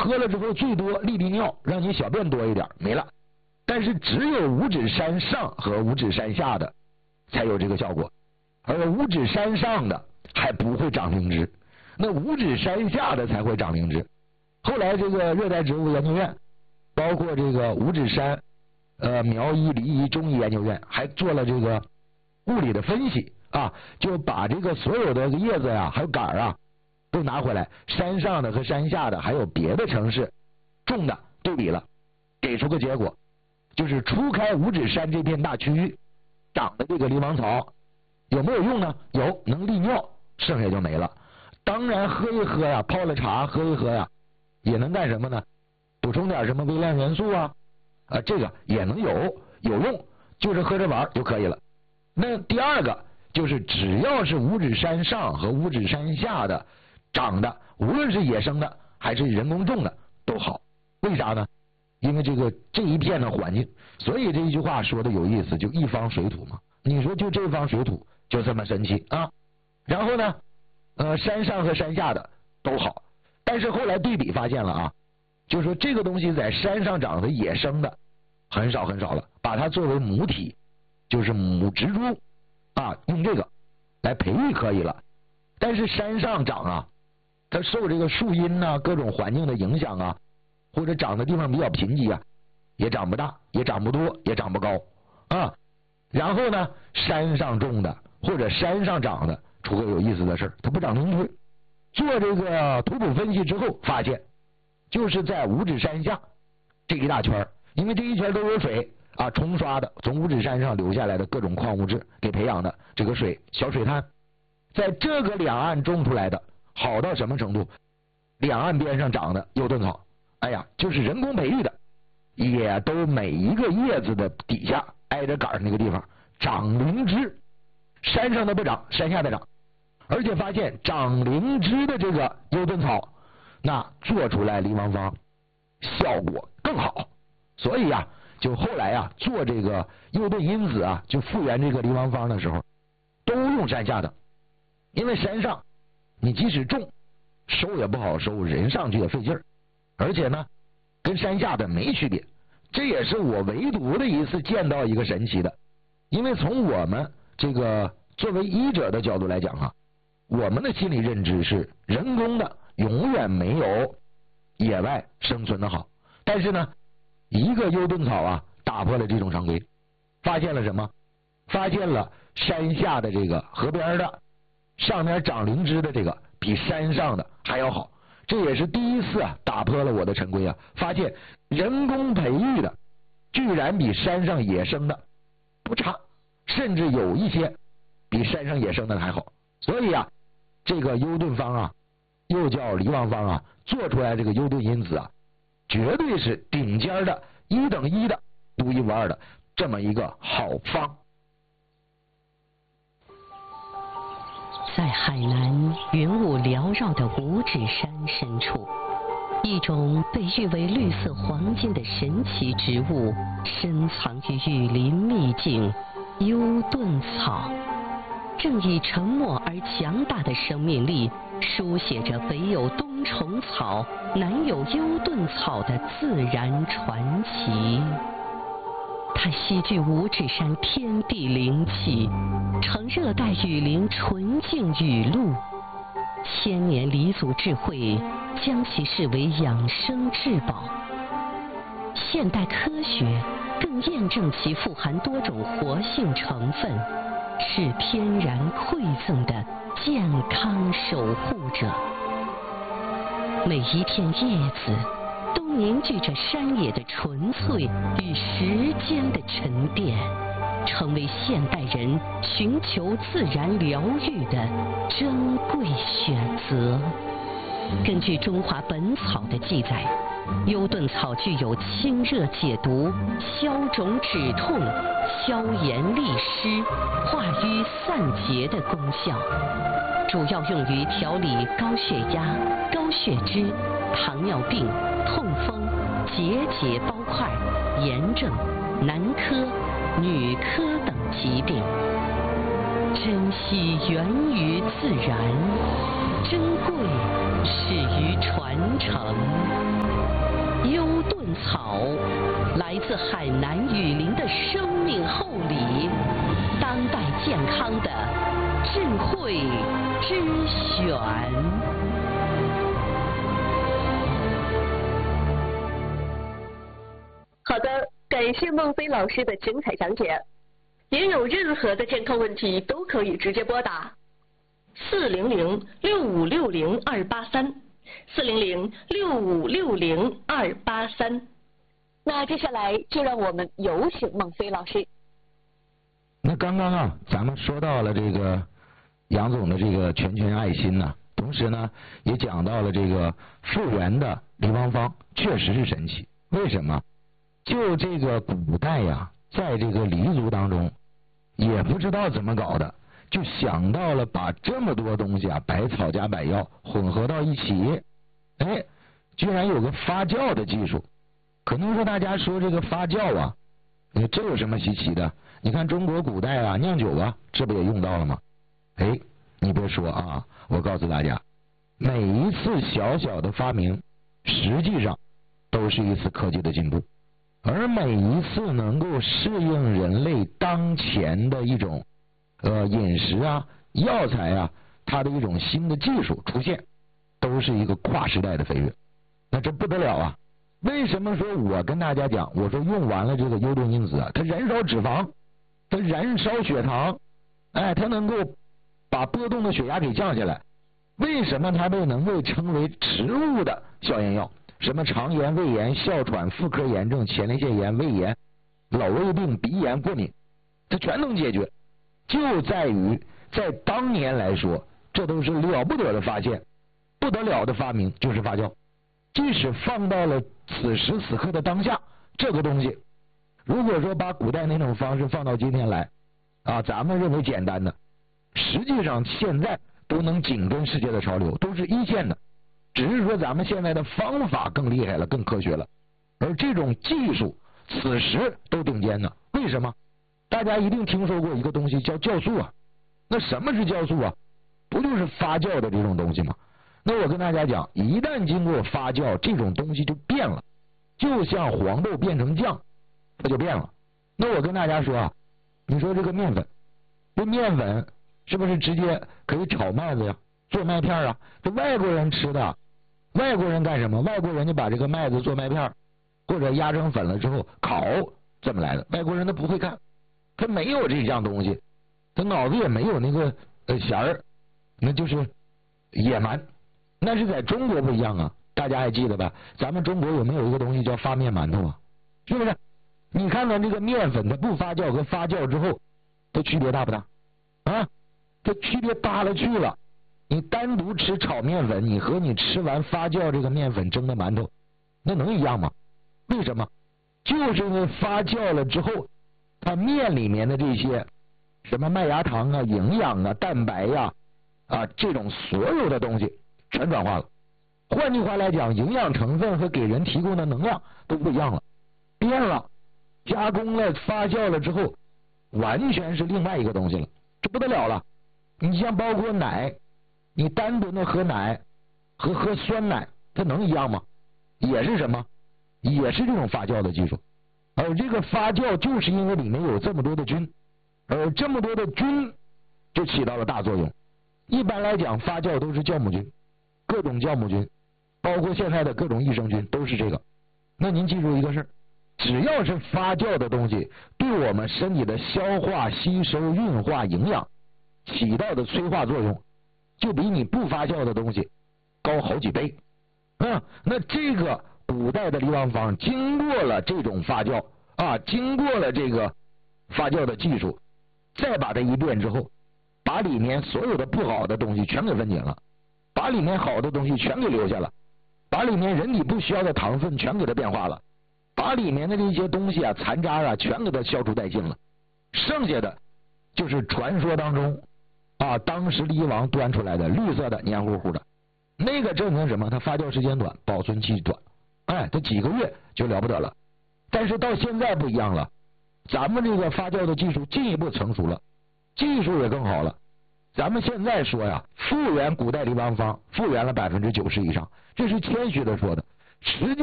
喝了之后最多利利尿，让你小便多一点，没了。但是只有五指山上和五指山下的才有这个效果，而五指山上的还不会长灵芝，那五指山下的才会长灵芝。后来这个热带植物研究院，包括这个五指山苗医、梨医、中医研究院还做了这个物理的分析啊，就把这个所有的叶子呀还有杆啊都拿回来，山上的和山下的还有别的城市种的对比了，给出个结果，就是除开五指山这片大区域长的这个狸王草有没有用呢？有，能利尿，剩下就没了。当然喝一喝呀，泡了茶喝一喝呀，也能干什么呢？补充点什么微量元素啊，这个也能有用，就是喝着玩就可以了。那第二个就是只要是五指山上和五指山下的长的，无论是野生的还是人工种的都好。为啥呢？因为这一片的环境，所以这一句话说的有意思，就一方水土嘛。你说就这方水土就这么神奇啊？然后呢，山上和山下的都好，但是后来对比发现了啊，就是说这个东西在山上长的野生的很少很少了，把它作为母体，就是母植株啊，用这个来培育可以了。但是山上长啊，它受这个树荫啊各种环境的影响啊，或者长的地方比较贫瘠啊，也长不大，也长不多，也长不高啊。然后呢，山上种的或者山上长的出个有意思的事，它不长灵芝。做这个图谱分析之后发现，就是在五指山下这一大圈，因为这一圈都有水啊冲刷的，从五指山上流下来的各种矿物质给培养的这个水小水滩，在这个两岸种出来的好到什么程度？两岸边上长的幽盾草，哎呀，就是人工培育的，也都每一个叶子的底下挨着杆那个地方长灵芝，山上的不长，山下的长。而且发现长灵芝的这个幽盾草，那做出来狸王方效果更好。所以啊，就后来啊做这个幽盾因子啊，就复原这个狸王方的时候，都用山下的，因为山上你即使种收也不好收，人上去也费劲儿，而且呢跟山下的没区别。这也是我唯独的一次见到一个神奇的，因为从我们这个作为医者的角度来讲啊，我们的心理认知是人工的永远没有野外生存的好，但是呢一个幽盾草啊打破了这种常规，发现了什么？发现了山下的这个河边的上面长灵芝的这个比山上的还要好，这也是第一次啊打破了我的陈规啊，发现人工培育的居然比山上野生的不差，甚至有一些比山上野生的还好。所以啊，这个幽盾方啊，又叫狸王方啊，做出来这个幽盾因子啊，绝对是顶尖的1等1的独一无二的这么一个好方。 在海南云雾缭绕的五指山深处，一种被誉为绿色黄金的神奇植物深藏于雨林秘境——幽盾草，正以沉默而强大的生命力书写着北有冬虫草，南有幽盾草的自然传奇。它吸聚五指山天地灵气，呈热带雨林纯净雨露，千年黎祖智慧将其视为养生至宝。现代科学更验证其富含多种活性成分，是天然馈赠的健康守护者。每一片叶子都凝聚着山野的纯粹与时间的沉淀，成为现代人寻求自然疗愈的珍贵选择。根据《中华本草》的记载，幽盾草具有清热解毒、消肿止痛、消炎利湿、化瘀散结的功效，主要用于调理高血压、高血脂、糖尿病、痛风、结包块、炎症、男科、女科等疾病。珍惜源于自然，珍贵始于传承。 草，来自海南雨林的生命厚礼，当代健康的智慧之选。 好的，感谢孟非老师的精彩讲解。您有任何的健康问题都可以直接拨打400-6560-283，400-6560-283。那接下来就让我们有请孟非老师。 那刚刚啊，咱们说到了这个杨总的这个全群爱心呢，同时呢也讲到了这个复原的离方方，确实是神奇。为什么？就这个古代呀，在这个黎族当中，也不知道怎么搞的，就想到了把这么多东西啊，百草加百药混合到一起，哎，居然有个发酵的技术。可能说大家说这个发酵啊，这有什么稀奇的？你看中国古代啊，酿酒啊，这不也用到了吗？哎，你别说啊，我告诉大家，每一次小小的发明，实际上都是一次科技的进步。而每一次能够适应人类当前的一种饮食啊、药材啊，它的一种新的技术出现，都是一个跨时代的飞跃。那这不得了啊！为什么说我跟大家讲，我说用完了这个幽动因子啊，它燃烧脂肪，它燃烧血糖，哎，它能够把波动的血压给降下来。为什么它被能够称为植物的消炎药？什么肠炎、胃炎、哮喘、妇科炎症、前列腺炎、胃炎、老胃病、鼻炎、过敏，它全能解决。就在于在当年来说，这都是了不得的发现，不得了的发明，就是发酵。即使放到了此时此刻的当下，这个东西如果说把古代那种方式放到今天来啊，咱们认为简单的，实际上现在都能紧跟世界的潮流，都是一线的。只是说咱们现在的方法更厉害了，更科学了，而这种技术此时都顶尖的。为什么？大家一定听说过一个东西叫酵素啊。那什么是酵素啊？不就是发酵的这种东西吗？那我跟大家讲，一旦经过发酵，这种东西就变了，就像黄豆变成酱，它就变了。那我跟大家说啊，你说这个面粉，这面粉是不是直接可以炒麦子呀，做麦片啊？这外国人吃的。外国人干什么？外国人就把这个麦子做麦片，或者压成粉了之后烤，这么来的。外国人他不会干，他没有这样东西，他脑子也没有那个弦儿，那就是野蛮。那是在中国不一样啊，大家还记得吧？咱们中国有没有一个东西叫发面馒头啊？是不是？你看看这个面粉，它不发酵和发酵之后，它区别大不大？啊，它区别大了去了。你单独吃炒面粉，你和你吃完发酵这个面粉蒸的馒头，那能一样吗？为什么？就是因为发酵了之后，它面里面的这些什么麦芽糖啊、营养啊、蛋白呀这种所有的东西全转化了。换句话来讲，营养成分和给人提供的能量都不一样了，变了，加工了、发酵了之后，完全是另外一个东西了，这不得了了。你像包括奶。你单独的喝奶和喝酸奶，它能一样吗？也是什么？也是这种发酵的技术。而这个发酵就是因为里面有这么多的菌，而这么多的菌就起到了大作用。一般来讲，发酵都是酵母菌，各种酵母菌，包括现在的各种益生菌都是这个。那您记住一个事儿，只要是发酵的东西，对我们身体的消化、吸收、运化营养起到的催化作用，就比你不发酵的东西高好几倍。那这个古代的离方方经过了这种发酵经过了这个发酵的技术，再把它一变之后，把里面所有的不好的东西全给分解了，把里面好的东西全给留下了，把里面人体不需要的糖分全给它变化了，把里面的这些东西残渣全给它消除殆尽了，剩下的就是传说当中当时黎王端出来的绿色的黏糊糊的，那个证明什么？它发酵时间短，保存期短，它几个月就了不得了。但是到现在不一样了，咱们这个发酵的技术进一步成熟了，技术也更好了。咱们现在说呀，复原古代黎方方，复原了90%以上，这是谦虚的说的。实际